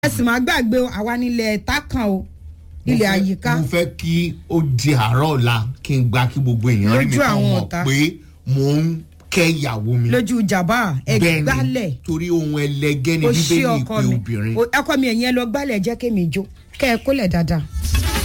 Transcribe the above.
ẹ sì máa gbàgbé àwa nílẹ̀ tákàn o ilẹ̀ àyíká. mo fẹ́ kí ó di àárọ̀ ọ̀la kí n gba kí gbogbo èèyàn rí mi kàn mọ̀ pé mò ń kẹ́ ìyàwó mi. lójú jàmbá ẹgbálẹ̀. torí ohun ẹlẹgẹ́ ni bíbélì ìpè obìnrin. ọkọ mi ẹ̀yìn ẹ lọ gbálẹ̀ jẹ́ kémi jó kẹ́ ẹ kólẹ̀ dáadáa.